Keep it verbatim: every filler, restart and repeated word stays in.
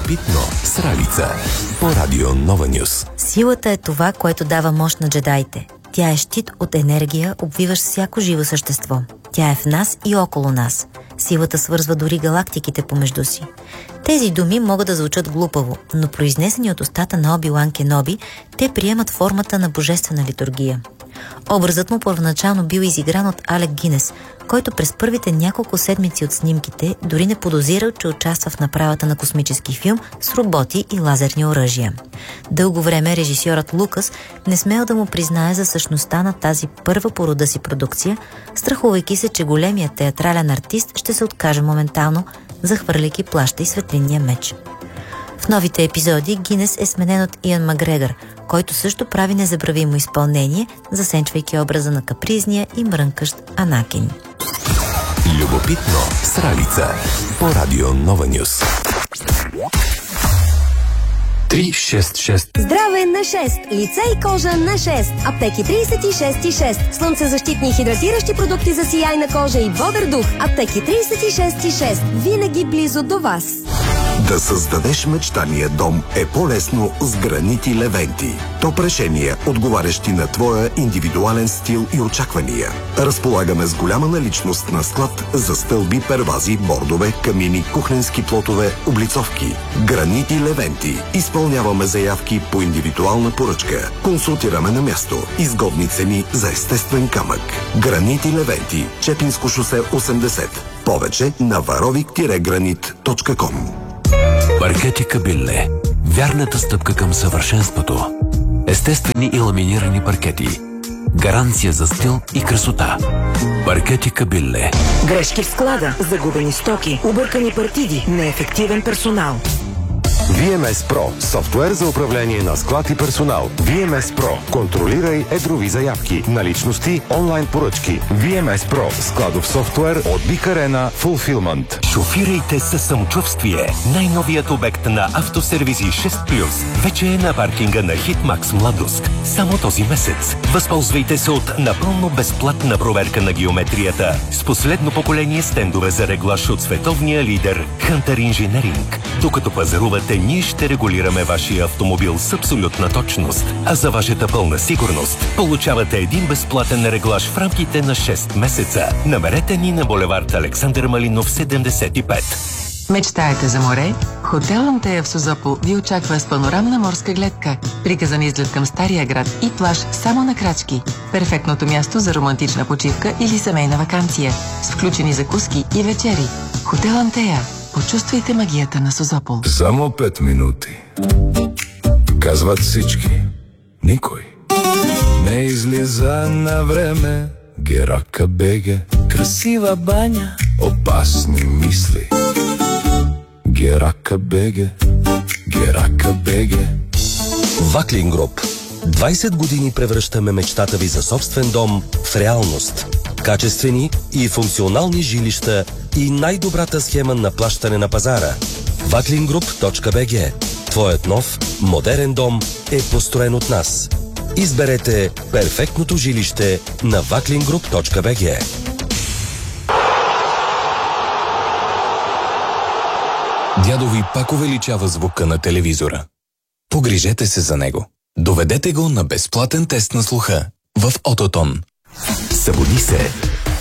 Любопитно с Ралица по Радио Нова Нюс. Силата е това, което дава мощ на джедаите. Тя е щит от енергия, обвиващ всяко живо същество. Тя е в нас и около нас. Силата свързва дори галактиките помежду си. Тези думи могат да звучат глупаво, но произнесени от устата на Оби-Уан Кеноби, те приемат формата на божествена литургия. Образът му първоначално бил изигран от Алек Гинес, който през първите няколко седмици от снимките дори не подозирал, че участва в направата на космически филм с роботи и лазерни оръжия. Дълго време режисьорът Лукас не смел да му признае за същността на тази първа по рода си продукция, страхувайки се, че големият театрален артист ще се откаже моментално, захвърляйки плаща и светлинния меч. В новите епизоди Гинес е сменен от Иан Макгрегор, който също прави незабравимо изпълнение, засенчвайки образа на капризния и мрънкащ Анакин. Любопитно с Ралица по Радио Нова Нюс. три шест шест. Здраве на шест! Лице и кожа на шест! Аптеки тридесет и шест и шест. Слънцезащитни и хидратиращи продукти за сияйна кожа и бодър дух. Аптеки тридесет и шест и шест. Винаги близо до вас. Да създадеш мечтания дом е по-лесно с гранити Левенти. Топ решения, отговарящи на твоя индивидуален стил и очаквания. Разполагаме с голяма наличност на склад за стълби, первази, бордове, камини, кухненски плотове, облицовки. Гранити Левенти. Изпълняваме заявки по индивидуална поръчка. Консултираме на място. Изгодни цени за естествен камък. Гранити Левенти. Чепинско шосе осемдесет. Повече на варовик гранит точка ком. Паркети Кабилле. Вярната стъпка към съвършенството. Естествени и ламинирани паркети. Гаранция за стил и красота. Паркети Кабилле. Грешки в склада, загубени стоки, объркани партиди, неефективен персонал. ви ем ес Pro – софтуер за управление на склад и персонал. ви ем ес Pro – контролирай едрови заявки, наличности, онлайн поръчки. ви ем ес Pro – складов софтуер от Big Arena Fulfillment. Шофирайте със самочувствие. Най-новият обект на Автосервизи шест плюс вече е на паркинга на Хитмакс Младост. Само този месец. Възползвайте се от напълно безплатна проверка на геометрията с последно поколение стендове за реглаж от световния лидер Hunter Engineering. Докато пазарувате, ние ще регулираме вашия автомобил с абсолютна точност. А за вашата пълна сигурност получавате един безплатен реглаж в рамките на шест месеца. Намерете ни на булевард Александър Малинов седемдесет и пет. Мечтаете за море? Хотел Антея в Созопол ви очаква с панорамна морска гледка, приказан изглед към Стария град и плаж само на крачки. Перфектното място за романтична почивка или семейна ваканция с включени закуски и вечери. Хотел Антея. Почувствайте магията на Созопол. Само пет минути. Казват всички. Никой не излиза на време. Герака беге. Красива баня. Опасни мисли. Герака беге. Герака беге. Ваклин Груп. двайсет години превръщаме мечтата ви за собствен дом в реалност. Качествени и функционални жилища и най-добрата схема на плащане на пазара. ваклин груп точка би джи. Твоят нов, модерен дом е построен от нас. Изберете перфектното жилище на ваклин груп точка би джи. Дядо ви пак увеличава звука на телевизора. Погрижете се за него. Доведете го на безплатен тест на слуха в Ототон. Събуди се